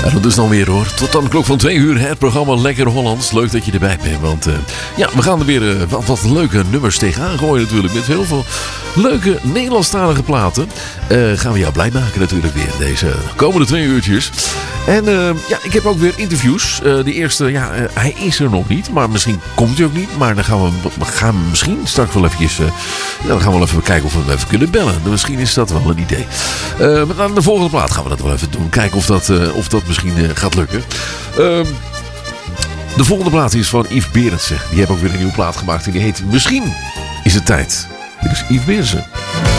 En dat is dan weer hoor. Tot aan de klok van 2 uur het programma Lekker Hollands. Leuk dat je erbij bent. Want we gaan er weer wat leuke nummers tegenaan gooien natuurlijk. Met heel veel leuke Nederlandstalige platen. Gaan we jou blij maken natuurlijk weer deze komende 2 uurtjes. En ik heb ook weer interviews. De eerste, hij is er nog niet. Maar misschien komt hij ook niet. Maar dan gaan we misschien straks wel eventjes... dan gaan we wel even kijken of we hem even kunnen bellen. Misschien is dat wel een idee. Maar aan de volgende plaat gaan we dat wel even doen. Kijken of dat misschien gaat lukken. De volgende plaat is van Yves Berendsen. Die heeft ook weer een nieuwe plaat gemaakt. En die heet Misschien is het tijd. Dit is Yves Berendsen.